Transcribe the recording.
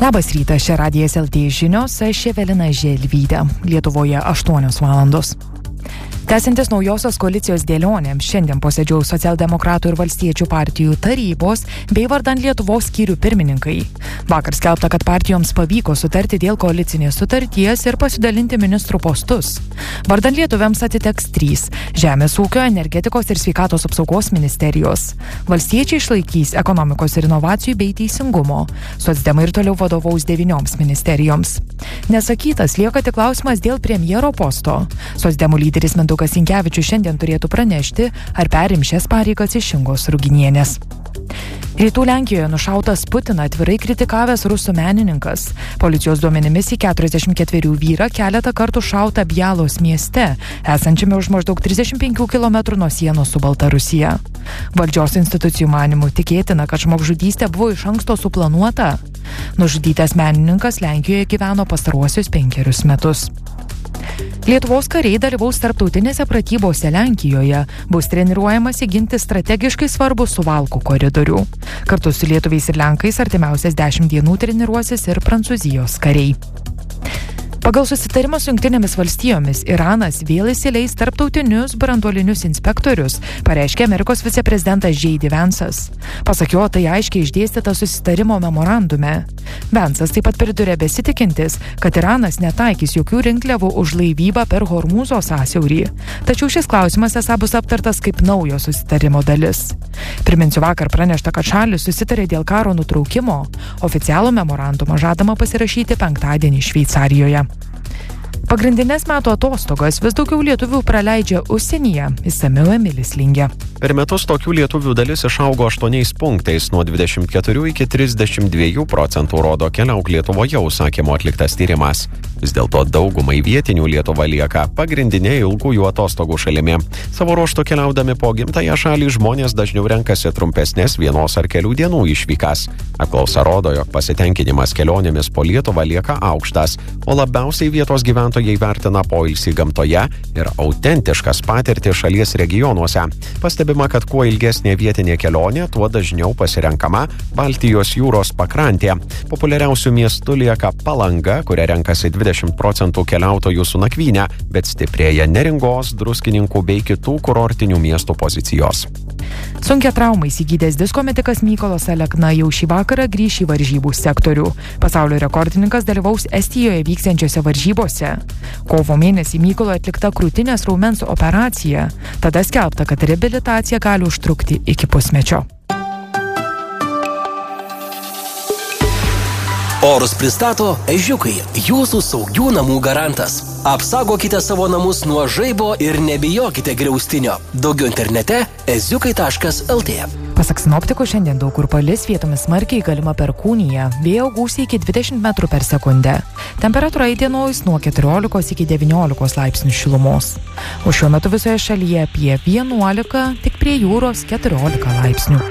Labas rytas, čia Radijas LT žinios, aš Evelina Želvytė. Lietuvoje 8 valandos. Tęsiantis naujosios koalicijos dėlionėms, šiandien posėdžiaus Socialdemokratų ir Valstiečių partijų tarybos bei vardan Lietuvos skyrių pirmininkai. Vakar skelbta, kad partijoms pavyko sutarti dėl koalicinės sutarties ir pasidalinti ministrų postus. Vardan lietuviams atiteks 3 – Žemės ūkio, energetikos ir sveikatos apsaugos ministerijos. Valstiečiai išlaikys ekonomikos ir inovacijų bei teisingumo. Socdemai ir toliau vadovaus 9 ministerijoms. Nesakytas lieka tik klausimas dėl premjero posto. Socdemų lyderis Mindaugas Sinkevičius šiandien turėtų pranešti, ar perims šias pareigas iš Ingos Ruginienės. Rytų Lenkijoje nušautas Putiną atvirai kritikavęs rusų menininkas. Policijos duomenimis į 44 vyrą keletą kartų šauta Bjalos mieste, esančiame už maždaug 35 km nuo sienos su Baltarusija. Valdžios institucijų manimų tikėtina, kad žmogžudystė buvo iš anksto suplanuota. Nužudytas menininkas Lenkijoje gyveno pastaruosius 5 metus. Lietuvos kariai dalyvaus tarptautinėse pratybose Lenkijoje, bus treniruojamasi ginti strategiškai svarbų Suvalkų koridorių. Kartu su lietuviais ir lenkais artimiausias 10 dienų treniruosis ir Prancūzijos kariai. Pagal susitarimą su Jungtinėmis valstijomis, Iranas vėl įsileis tarptautinius branduolinius inspektorius, pareiškė Amerikos viceprezidentas J.D. Vance'as. Pasak jo, tai aiškiai išdėstyta susitarimo memorandume. Vance'as taip pat pridūrė besitikintis, kad Iranas netaikys jokių rinkliavų už laivybą per Hormūzo sąsiaurį. Tačiau šis klausimas esą bus aptartas kaip naujo susitarimo dalis. Priminsiu, vakar pranešta, kad šalys susitarė dėl karo nutraukimo. Oficialų memorandumą žadama pasirašyti penktadienį Šveicarijoje. Pagrindinės metų atostogas vis daugiau lietuvių praleidžia užsienyje, išsamiau Emilis Lingė. Per metus tokių lietuvių dalis išaugo 8 punktais, nuo 24 iki 32%, rodo Keliauk Lietuvoje užsakymo atliktas tyrimas. Vis dėlto daugumai vietinių Lietuva lieka pagrindinė ilgųjų atostogų šalimi. Savo ruožtu keliaudami po gimtąją šalį žmonės dažniau renkasi trumpesnės 1 ar kelių dienų išvykas. Apklausa rodo, jog pasitenkinimas kelionėmis po Lietuvą lieka aukštas, o labiausiai vietos gyventojai vertina poilsį gamtoje ir autentiškas patirtis šalies regionuose. Pastebima, kad kuo ilgesnė vietinė kelionė, tuo dažniau pasirenkama Baltijos jūros pakrantė. Populiariausių miestų lieka Palanga, kuria renkasi 20% keliautojų su nakvyne, bet stiprėja Neringos, Druskininkų bei kitų kurortinių miestų pozicijos. Sunkia trauma įsigydęs disko metikas Mykolas Alekna jau šį vakarą grįš į varžybų sektorių. Pasaulio rekordininkas dalyvaus Estijoje vyksiančiose varžybose. Kovo mėnesį Mykolo atlikta krūtinės raumens operacija. Tada skelbta, kad reabilitacija gali užtrukti iki pusmečio. Orus pristato Ežiukai, jūsų saugių namų garantas. Apsaugokite savo namus nuo žaibo ir nebijokite griaustinio. Daugiau internete eziukai.lt. Pasak sinoptikų, šiandien daug kur palis, vietomis smarkiai galima perkūnija, vėjo gūsiai iki 20 metrų per sekundę. Temperatūra įdienojus nuo 14 iki 19 laipsnių šilumos. O šiuo metu visoje šalyje apie 11, tik prie jūros 14 laipsnių.